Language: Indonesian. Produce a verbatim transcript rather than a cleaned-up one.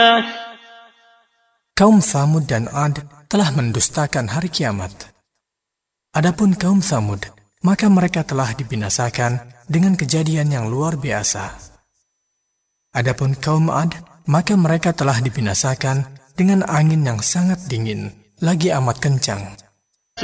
Kaum Thamud dan Ad telah mendustakan hari kiamat. Adapun kaum Thamud, maka mereka telah dibinasakan dengan kejadian yang luar biasa. Adapun kaum Ad, maka mereka telah dibinasakan dengan angin yang sangat dingin, lagi amat kencang.